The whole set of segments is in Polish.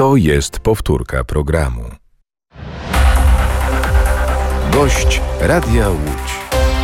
To jest powtórka programu. Gość Radia Łódź.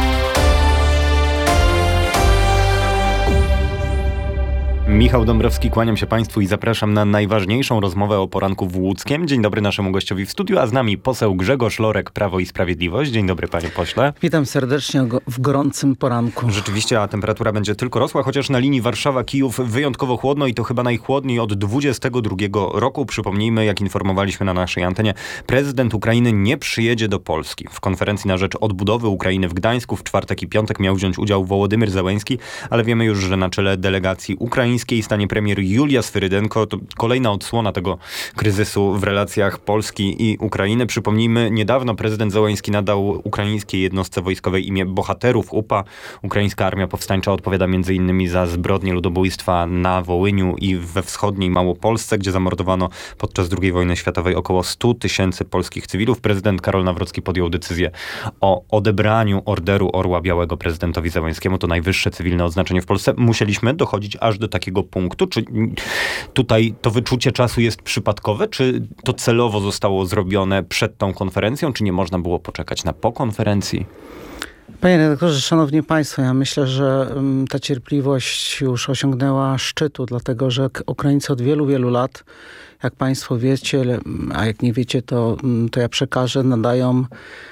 Michał Dąbrowski, kłaniam się Państwu i zapraszam na najważniejszą rozmowę o poranku w Łódzkiem. Dzień dobry naszemu gościowi w studiu, a z nami poseł Grzegorz Lorek, Prawo i Sprawiedliwość. Dzień dobry, panie pośle. Witam serdecznie w gorącym poranku. Rzeczywiście, a temperatura będzie tylko rosła, chociaż na linii Warszawa-Kijów wyjątkowo chłodno i to chyba najchłodniej od 22 roku. Przypomnijmy, jak informowaliśmy na naszej antenie, prezydent Ukrainy nie przyjedzie do Polski. W konferencji na rzecz odbudowy Ukrainy w Gdańsku w czwartek i piątek miał wziąć udział Wołodymyr Zełenski, ale wiemy już, że na czele delegacji ukraińskiej stanie premier Julia Swyrydenko. To kolejna odsłona tego kryzysu w relacjach Polski i Ukrainy. Przypomnijmy, niedawno prezydent Zełenski nadał ukraińskiej jednostce wojskowej imię Bohaterów UPA. Ukraińska Armia Powstańcza odpowiada m.in. za zbrodnie ludobójstwa na Wołyniu i we wschodniej Małopolsce, gdzie zamordowano podczas II wojny światowej około 100 tysięcy polskich cywilów. Prezydent Karol Nawrocki podjął decyzję o odebraniu Orderu Orła Białego prezydentowi Zełenskiemu. To najwyższe cywilne odznaczenie w Polsce. Musieliśmy dochodzić aż do takiego punktu? Czy tutaj to wyczucie czasu jest przypadkowe? Czy to celowo zostało zrobione przed tą konferencją? Czy nie można było poczekać na po konferencji? Panie redaktorze, szanowni państwo, ja myślę, że ta cierpliwość już osiągnęła szczytu, dlatego że Ukraińcy od wielu, wielu lat, jak państwo wiecie, a jak nie wiecie, to ja przekażę, nadają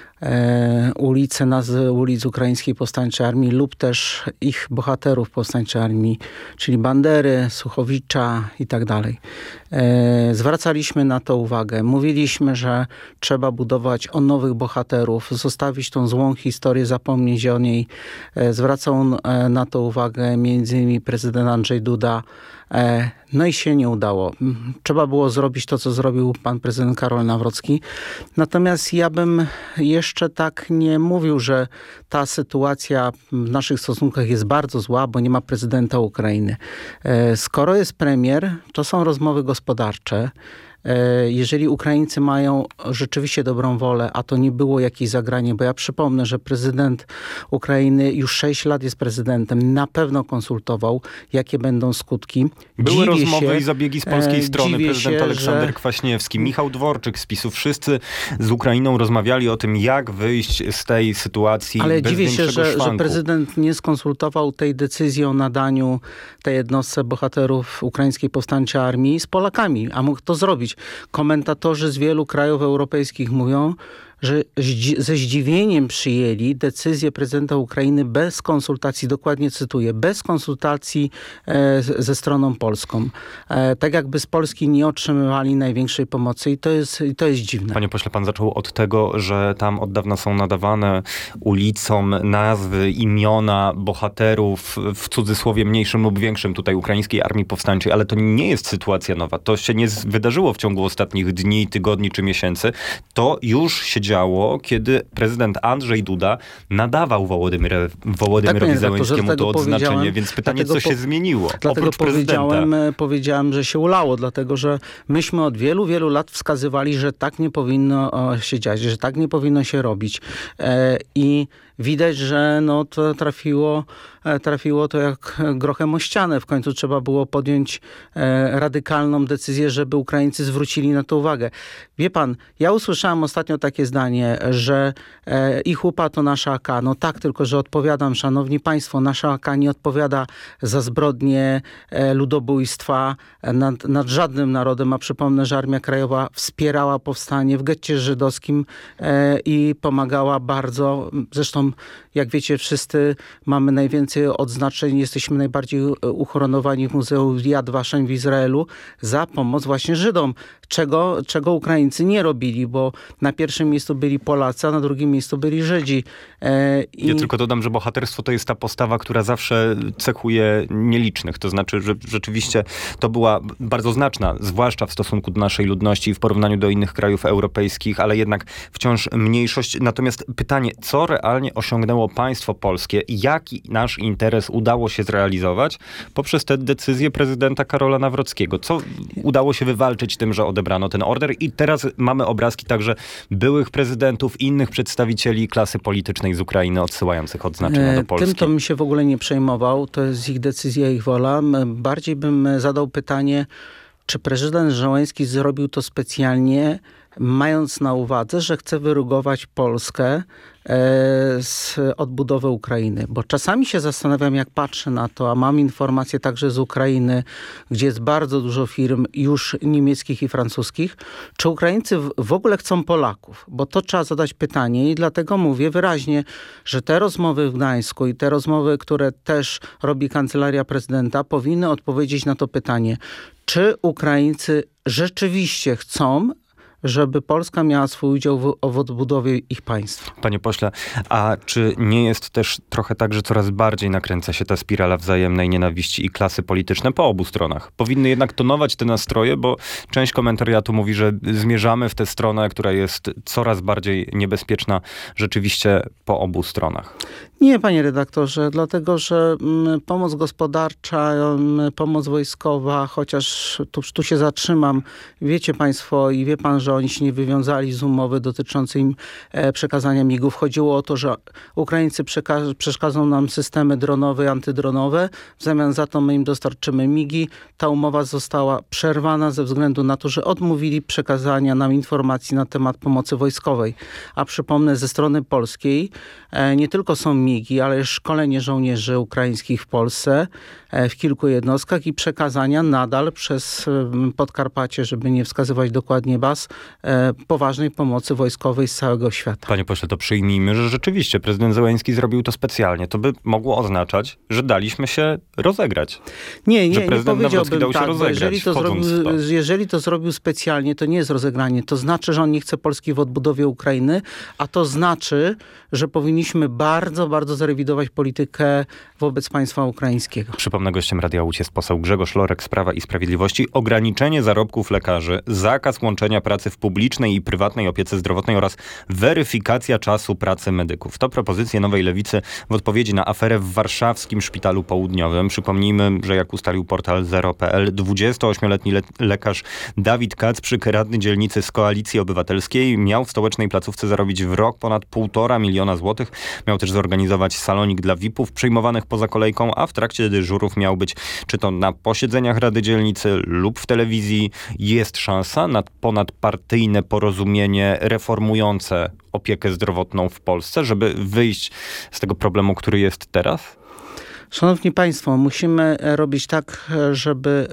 ulice, nazwy ulic Ukraińskiej Powstańczej Armii lub też ich bohaterów Powstańczej Armii, czyli Bandery, Suchowicza i tak dalej. Zwracaliśmy na to uwagę. Mówiliśmy, że trzeba budować o nowych bohaterów, zostawić tą złą historię, zapomnieć o niej. Zwracał na to uwagę m.in. prezydent Andrzej Duda. No i się nie udało. Trzeba było zrobić to, co zrobił pan prezydent Karol Nawrocki. Natomiast ja bym jeszcze tak nie mówił, że ta sytuacja w naszych stosunkach jest bardzo zła, bo nie ma prezydenta Ukrainy. Skoro jest premier, to są rozmowy gospodarcze. Jeżeli Ukraińcy mają rzeczywiście dobrą wolę, a to nie było jakieś zagranie, bo ja przypomnę, że prezydent Ukrainy już 6 lat jest prezydentem, na pewno konsultował, jakie będą skutki. Były rozmowy i zabiegi z polskiej strony. Prezydent Aleksander Kwaśniewski, Michał Dworczyk z PiS-u. Wszyscy z Ukrainą rozmawiali o tym, jak wyjść z tej sytuacji bez większego szwanku. Ale dziwię się, że prezydent nie skonsultował tej decyzji o nadaniu tej jednostce bohaterów Ukraińskiej Powstańczej Armii z Polakami, a mógł to zrobić. Komentatorzy z wielu krajów europejskich mówią, że ze zdziwieniem przyjęli decyzję prezydenta Ukrainy bez konsultacji, dokładnie cytuję, bez konsultacji ze stroną polską. Tak jakby z Polski nie otrzymywali największej pomocy i to jest dziwne. Panie pośle, pan zaczął od tego, że tam od dawna są nadawane ulicom nazwy, imiona bohaterów, w cudzysłowie mniejszym lub większym tutaj Ukraińskiej Armii Powstańczej, ale to nie jest sytuacja nowa. To się nie wydarzyło w ciągu ostatnich dni, tygodni czy miesięcy. To już się działo, kiedy prezydent Andrzej Duda nadawał Wołodymyrowi Zełenskiemu to odznaczenie, więc pytanie, co się zmieniło? Dlatego powiedziałem, że się ulało, dlatego że myśmy od wielu, wielu lat wskazywali, że tak nie powinno się dziać, że tak nie powinno się robić. I widać, że to trafiło to jak grochem o ścianę. W końcu trzeba było podjąć radykalną decyzję, żeby Ukraińcy zwrócili na to uwagę. Wie pan, ja usłyszałem ostatnio takie zdanie, że ich UPA to nasza AK. No tak, tylko że odpowiadam, szanowni państwo, nasza AK nie odpowiada za zbrodnie ludobójstwa nad żadnym narodem, a przypomnę, że Armia Krajowa wspierała powstanie w getcie żydowskim i pomagała bardzo. Zresztą, jak wiecie, wszyscy mamy najwięcej odznaczeń, jesteśmy najbardziej uhonorowani w Muzeum Yad Vashem w Izraelu za pomoc właśnie Żydom, czego Ukraińcy nie robili, bo na pierwszym miejscu byli Polacy, a na drugim miejscu byli Żydzi. Ja tylko dodam, że bohaterstwo to jest ta postawa, która zawsze cechuje nielicznych. To znaczy, że rzeczywiście to była bardzo znaczna, zwłaszcza w stosunku do naszej ludności w porównaniu do innych krajów europejskich, ale jednak wciąż mniejszość. Natomiast pytanie, co realnie osiągnęło państwo polskie i jaki nasz interes udało się zrealizować poprzez tę decyzję prezydenta Karola Nawrockiego? Co udało się wywalczyć tym, że odebrano ten order? I teraz mamy obrazki także byłych prezydentów, innych przedstawicieli klasy politycznej z Ukrainy odsyłających odznaczenia do Polski. Tym to bym się w ogóle nie przejmował. To jest ich decyzja, ich wola. Bardziej bym zadał pytanie, czy prezydent Zełenski zrobił to specjalnie, mając na uwadze, że chce wyrugować Polskę z odbudowy Ukrainy. Bo czasami się zastanawiam, jak patrzę na to, a mam informacje także z Ukrainy, gdzie jest bardzo dużo firm już niemieckich i francuskich, czy Ukraińcy w ogóle chcą Polaków? Bo to trzeba zadać pytanie i dlatego mówię wyraźnie, że te rozmowy w Gdańsku i te rozmowy, które też robi Kancelaria Prezydenta, powinny odpowiedzieć na to pytanie, czy Ukraińcy rzeczywiście chcą, żeby Polska miała swój udział w odbudowie ich państwa. Panie pośle, a czy nie jest też trochę tak, że coraz bardziej nakręca się ta spirala wzajemnej nienawiści i klasy polityczne po obu stronach? Powinny jednak tonować te nastroje, bo część komentariatu mówi, że zmierzamy w tę stronę, która jest coraz bardziej niebezpieczna rzeczywiście po obu stronach. Nie, panie redaktorze, dlatego, że pomoc gospodarcza, pomoc wojskowa, chociaż tu się zatrzymam, wiecie państwo i wie pan, że oni się nie wywiązali z umowy dotyczącej przekazania MIG-ów. Chodziło o to, że Ukraińcy przekażą nam systemy dronowe i antydronowe, w zamian za to my im dostarczymy MIG-i. Ta umowa została przerwana ze względu na to, że odmówili przekazania nam informacji na temat pomocy wojskowej. A przypomnę, ze strony polskiej nie tylko są MIG-i, ale szkolenie żołnierzy ukraińskich w Polsce w kilku jednostkach i przekazania nadal przez Podkarpacie, żeby nie wskazywać dokładnie baz, poważnej pomocy wojskowej z całego świata. Panie pośle, to przyjmijmy, że rzeczywiście prezydent Zełenski zrobił to specjalnie. To by mogło oznaczać, że daliśmy się rozegrać. Nie powiedziałbym dał tak, się rozegrać, jeżeli to zrobił specjalnie, to nie jest rozegranie. To znaczy, że on nie chce Polski w odbudowie Ukrainy, a to znaczy, że powinniśmy bardzo, bardzo zrewidować politykę wobec państwa ukraińskiego. Przypomnę, gościem Radia Łódź jest poseł Grzegorz Lorek z Prawa i Sprawiedliwości. Ograniczenie zarobków lekarzy, zakaz łączenia pracy w publicznej i prywatnej opiece zdrowotnej oraz weryfikacja czasu pracy medyków. To propozycje Nowej Lewicy w odpowiedzi na aferę w warszawskim Szpitalu Południowym. Przypomnijmy, że jak ustalił portal Zero.pl, 28-letni lekarz Dawid Kacprzyk, radny dzielnicy z Koalicji Obywatelskiej, miał w stołecznej placówce zarobić w rok ponad 1,5 miliona złotych. Miał też zorganizować salonik dla VIP-ów przyjmowanych poza kolejką, a w trakcie dyżurów miał być czy to na posiedzeniach Rady Dzielnicy lub w telewizji. Jest szansa na ponadpartyjne porozumienie reformujące opiekę zdrowotną w Polsce, żeby wyjść z tego problemu, który jest teraz? Szanowni Państwo, musimy robić tak, żeby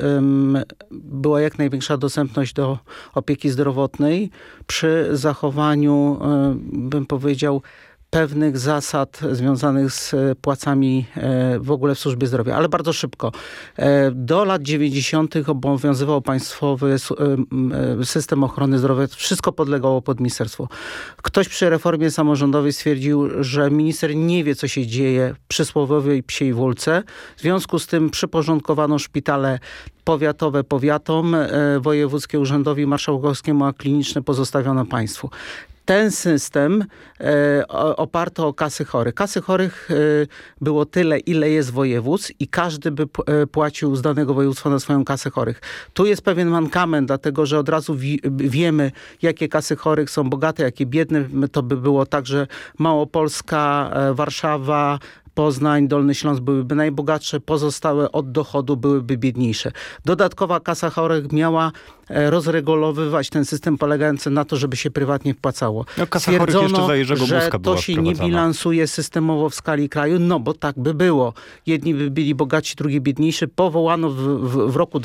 była jak największa dostępność do opieki zdrowotnej przy zachowaniu, bym powiedział, pewnych zasad związanych z płacami w ogóle w służbie zdrowia. Ale bardzo szybko. Do lat 90. obowiązywał państwowy system ochrony zdrowia. Wszystko podlegało pod ministerstwo. Ktoś przy reformie samorządowej stwierdził, że minister nie wie, co się dzieje w przysłowiowej Psiej Wólce. W związku z tym przyporządkowano szpitale powiatowe powiatom, wojewódzkie urzędowi marszałkowskiemu, a kliniczne pozostawiono państwu. Ten system oparty o kasy chorych. Kasy chorych było tyle, ile jest województw i każdy by płacił z danego województwa na swoją kasę chorych. Tu jest pewien mankament, dlatego że od razu wiemy, jakie kasy chorych są bogate, jakie biedne. To by było tak, że Małopolska, Warszawa, Poznań, Dolny Śląsk byłyby najbogatsze, pozostałe od dochodu byłyby biedniejsze. Dodatkowa kasa chorych miała rozregulowywać ten system polegający na to, żeby się prywatnie wpłacało. No, kasa chorych jeszcze za Jerzego Buzka że to się nie bilansuje systemowo w skali kraju, no bo tak by było. Jedni by byli bogaci, drugi biedniejsi. Powołano w roku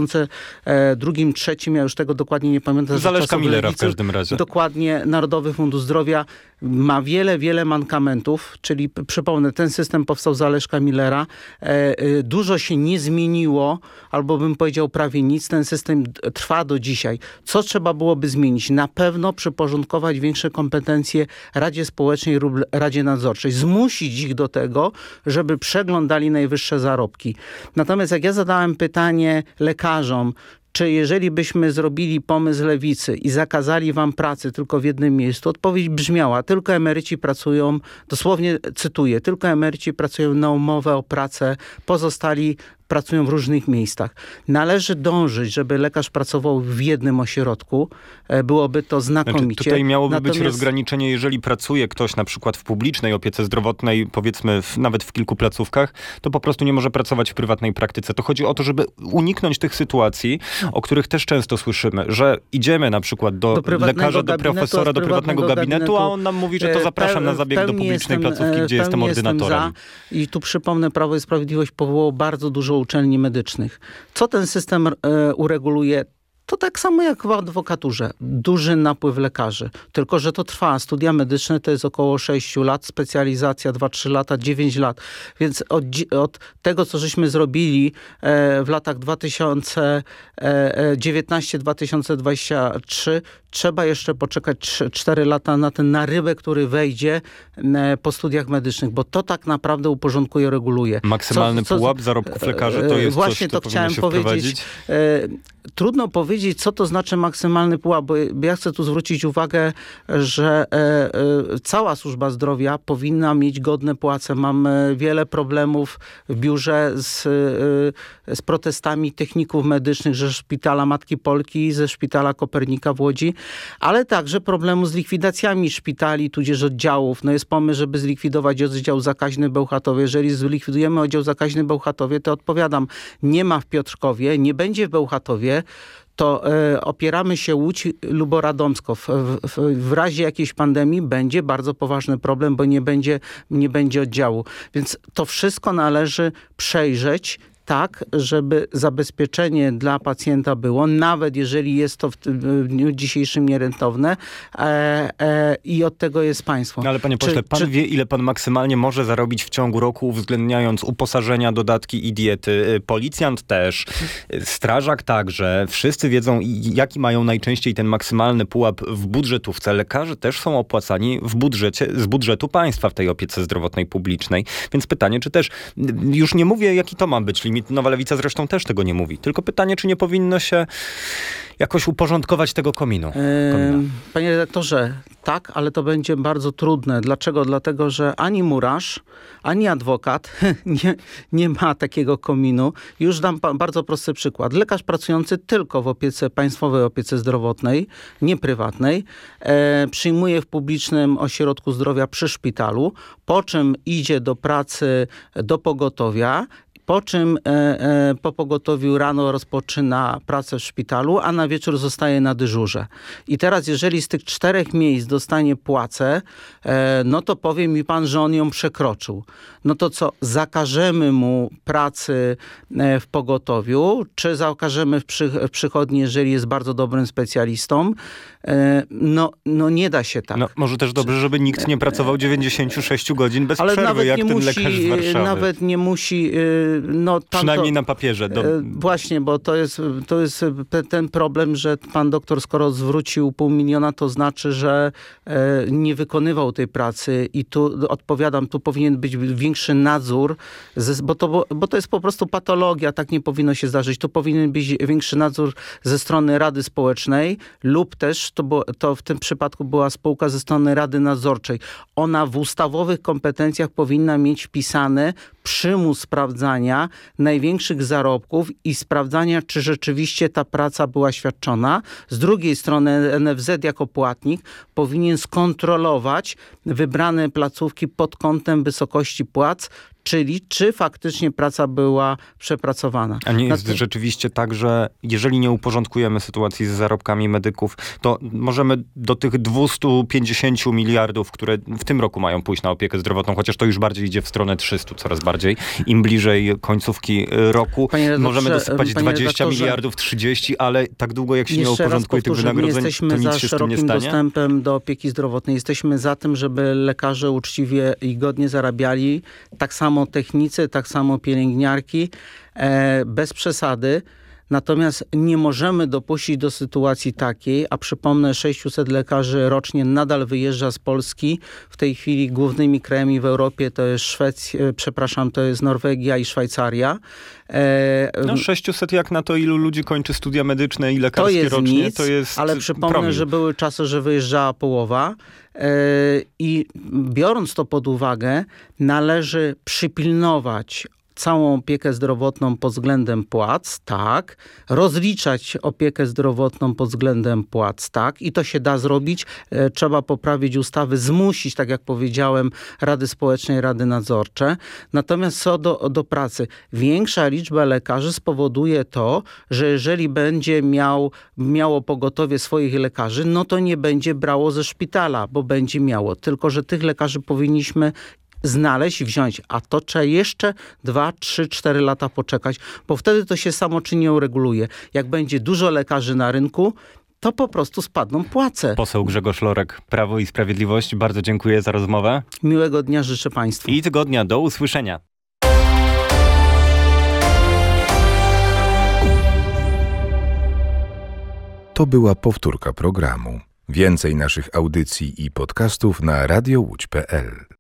2002-2003, ja już tego dokładnie nie pamiętam. Zaleszka Millera w każdym razie. Dokładnie, Narodowy Fundusz Zdrowia ma wiele mankamentów, czyli przypomnę, ten system powstał za Leszka Millera. Dużo się nie zmieniło, albo bym powiedział prawie nic. Ten system trwa do dzisiaj. Co trzeba byłoby zmienić? Na pewno przyporządkować większe kompetencje Radzie Społecznej lub Radzie Nadzorczej. Zmusić ich do tego, żeby przeglądali najwyższe zarobki. Natomiast jak ja zadałem pytanie lekarzom, czy jeżeli byśmy zrobili pomysł lewicy i zakazali wam pracy tylko w jednym miejscu, odpowiedź brzmiała, tylko emeryci pracują, dosłownie cytuję, tylko emeryci pracują na umowę o pracę, pozostali pracują w różnych miejscach. Należy dążyć, żeby lekarz pracował w jednym ośrodku. Byłoby to znakomicie. Znaczy, tutaj miałoby być rozgraniczenie, jeżeli pracuje ktoś na przykład w publicznej opiece zdrowotnej, powiedzmy nawet w kilku placówkach, to po prostu nie może pracować w prywatnej praktyce. To chodzi o to, żeby uniknąć tych sytuacji, o których też często słyszymy, że idziemy na przykład do lekarza, do profesora, do prywatnego gabinetu, a on nam mówi, że to zapraszam na zabieg do publicznej placówki, gdzie jestem ordynatorem. I tu przypomnę, Prawo i Sprawiedliwość powołało bardzo dużo uczelni medycznych. Co ten system ureguluje? To tak samo jak w adwokaturze. Duży napływ lekarzy. Tylko że to trwa. Studia medyczne to jest około 6 lat, specjalizacja 2-3 lata, 9 lat. Więc od tego, co żeśmy zrobili w latach 2019-2023, trzeba jeszcze poczekać 4 lata na ten narybek, który wejdzie po studiach medycznych, bo to tak naprawdę uporządkuje, reguluje. Maksymalny pułap zarobków lekarzy to jest właśnie coś, to chciałem powiedzieć. Trudno powiedzieć, co to znaczy maksymalny pułap, bo ja chcę tu zwrócić uwagę, że cała służba zdrowia powinna mieć godne płace. Mamy wiele problemów w biurze z protestami techników medycznych ze Szpitala Matki Polki, ze Szpitala Kopernika w Łodzi, ale także problemu z likwidacjami szpitali, tudzież oddziałów. No jest pomysł, żeby zlikwidować oddział zakaźny w Bełchatowie. Jeżeli zlikwidujemy oddział zakaźny w Bełchatowie, to odpowiadam, nie ma w Piotrkowie, nie będzie w Bełchatowie, to opieramy się Łódź Lubo-Radomsko. W razie jakiejś pandemii będzie bardzo poważny problem, bo nie będzie oddziału. Więc to wszystko należy przejrzeć tak, żeby zabezpieczenie dla pacjenta było, nawet jeżeli jest to w dniu dzisiejszym nierentowne i od tego jest państwo. No ale panie pośle, pan wie, ile pan maksymalnie może zarobić w ciągu roku, uwzględniając uposażenia, dodatki i diety. Policjant też, strażak także. Wszyscy wiedzą, jaki mają najczęściej ten maksymalny pułap w budżetówce. Lekarze też są opłacani z budżetu państwa w tej opiece zdrowotnej publicznej. Więc pytanie, czy też, już nie mówię, jaki to ma być limit. Nowa Lewica zresztą też tego nie mówi. Tylko pytanie, czy nie powinno się jakoś uporządkować tego komina? Panie redaktorze, tak, ale to będzie bardzo trudne. Dlaczego? Dlatego, że ani murarz, ani adwokat nie ma takiego kominu. Już dam bardzo prosty przykład. Lekarz pracujący tylko w państwowej opiece zdrowotnej, nie prywatnej, przyjmuje w publicznym ośrodku zdrowia przy szpitalu, po czym idzie do pracy do pogotowia, po czym po pogotowiu rano rozpoczyna pracę w szpitalu, a na wieczór zostaje na dyżurze. I teraz, jeżeli z tych 4 miejsc dostanie płacę, no to powie mi pan, że on ją przekroczył. No to co, zakażemy mu pracy w pogotowiu, czy zakażemy w przychodni, jeżeli jest bardzo dobrym specjalistą? No nie da się tak. No, może też dobrze, żeby nikt nie pracował 96 godzin bez przerwy, jak ten lekarz z Warszawy. Nawet nie musi... Przynajmniej na papierze. Właśnie, bo to jest ten problem, że pan doktor, skoro zwrócił 500 000, to znaczy, że nie wykonywał tej pracy i tu odpowiadam, tu powinien być większy nadzór, bo to jest po prostu patologia, tak nie powinno się zdarzyć. Tu powinien być większy nadzór ze strony Rady Społecznej lub też to w tym przypadku była spółka ze strony Rady Nadzorczej. Ona w ustawowych kompetencjach powinna mieć wpisane przymus sprawdzania największych zarobków i sprawdzania, czy rzeczywiście ta praca była świadczona. Z drugiej strony NFZ jako płatnik powinien skontrolować wybrane placówki pod kątem wysokości płac, czyli czy faktycznie praca była przepracowana. A nie jest rzeczywiście tak, że jeżeli nie uporządkujemy sytuacji z zarobkami medyków, to możemy do tych 250 miliardów, które w tym roku mają pójść na opiekę zdrowotną, chociaż to już bardziej idzie w stronę 300 coraz bardziej. Im bliżej końcówki roku możemy dosypać 20 miliardów, 30, ale tak długo jak się nie uporządkuje tych wynagrodzeń, to nic się z tym nie stanie. Jesteśmy za szerokim dostępem do opieki zdrowotnej. Jesteśmy za tym, żeby lekarze uczciwie i godnie zarabiali, tak samo technicy, tak samo pielęgniarki, bez przesady. Natomiast nie możemy dopuścić do sytuacji takiej, a przypomnę, 600 lekarzy rocznie nadal wyjeżdża z Polski. W tej chwili głównymi krajami w Europie to jest to jest Norwegia i Szwajcaria. 600 jak na to, ilu ludzi kończy studia medyczne i lekarskie rocznie, to jest ale przypomnę, promil. że były czasy, że wyjeżdżała połowa. I biorąc to pod uwagę, należy przypilnować całą opiekę zdrowotną pod względem płac, tak. Rozliczać opiekę zdrowotną pod względem płac, tak. I to się da zrobić. Trzeba poprawić ustawy, zmusić, tak jak powiedziałem, Rady Społeczne i Rady Nadzorcze. Natomiast co do pracy, większa liczba lekarzy spowoduje to, że jeżeli będzie miało pogotowie swoich lekarzy, no to nie będzie brało ze szpitala, bo będzie miało. Tylko że tych lekarzy powinniśmy znaleźć i wziąć, a to trzeba jeszcze 2, 3, 4 lata poczekać, bo wtedy to się samoczynnie ureguluje. Jak będzie dużo lekarzy na rynku, to po prostu spadną płace. Poseł Grzegorz Lorek, Prawo i Sprawiedliwość. Bardzo dziękuję za rozmowę. Miłego dnia życzę Państwu. I tygodnia. Do usłyszenia. To była powtórka programu. Więcej naszych audycji i podcastów na radiowłódź.pl.